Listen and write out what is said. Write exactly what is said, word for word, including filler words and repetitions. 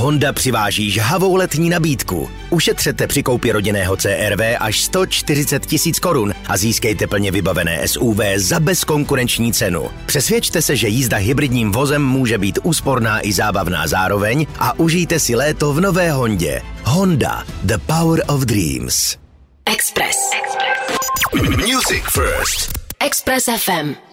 Honda přiváží žhavou letní nabídku. Ušetřete při koupi rodinného C R V až sto čtyřicet tisíc korun a získejte plně vybavené S U V za bezkonkurenční cenu. Přesvědčte se, že jízda hybridním vozem může být úsporná i zábavná zároveň a užijte si léto v nové Hondě. Honda, the power of dreams. Express. Music First. Express F M.